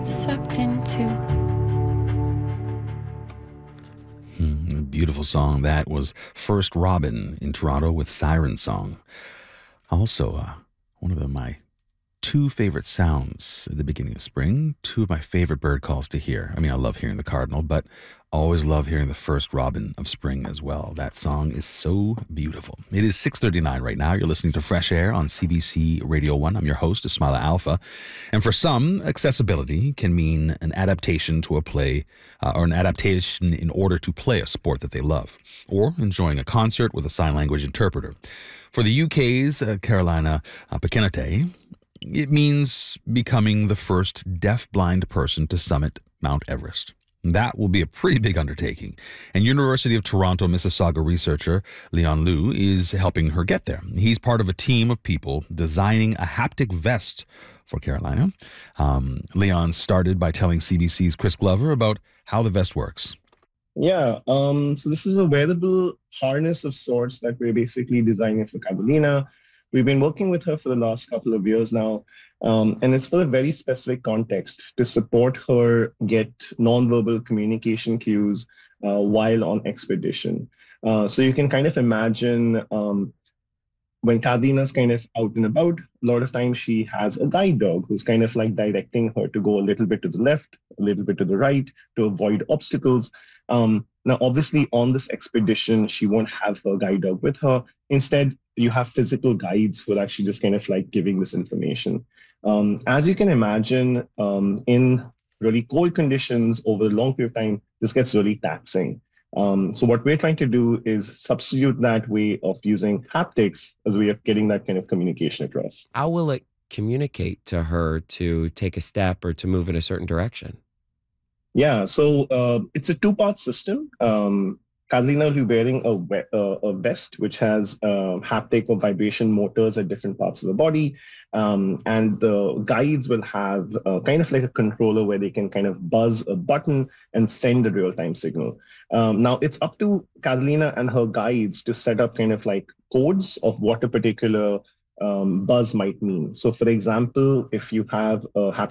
sucked into. Beautiful song. That was First Robin in Toronto with Siren Song. Also, one of my two favorite sounds at the beginning of spring, two of my favorite bird calls to hear. I mean, I love hearing the cardinal, but always love hearing the first robin of spring as well. That song is so beautiful. It is 6:39 right now. You're listening to Fresh Air on CBC Radio 1. I'm your host, Ismaila Alfa. And for some, accessibility can mean an adaptation to a play or an adaptation in order to play a sport that they love, or enjoying a concert with a sign language interpreter. For the UK's Carolina Pekenate, it means becoming the first deaf-blind person to summit Mount Everest. That will be a pretty big undertaking. And University of Toronto Mississauga researcher Leon Liu is helping her get there. He's part of a team of people designing a haptic vest for Carolina. Leon started by telling CBC's Chris Glover about how the vest works. Yeah, so this is a wearable harness of sorts that we're basically designing for Catalina. We've been working with her for the last couple of years now, and it's for a very specific context to support her get nonverbal communication cues while on expedition. So you can kind of imagine when Catalina's kind of out and about, a lot of times she has a guide dog who's kind of like directing her to go a little bit to the left, a little bit to the right to avoid obstacles. Now, obviously, on this expedition, she won't have her guide dog with her. Instead, you have physical guides who are actually just kind of like giving this information. As you can imagine, in really cold conditions over a long period of time, this gets really taxing. So what we're trying to do is substitute that way of using haptics as a way of getting that kind of communication across. How will it communicate to her to take a step or to move in a certain direction? Yeah, so it's a two-part system. Catalina will be wearing a vest which has haptic or vibration motors at different parts of the body. And the guides will have kind of like a controller where they can kind of buzz a button and send a real-time signal. Now, it's up to Catalina and her guides to set up kind of like codes of what a particular buzz might mean. So, for example, if you have a haptic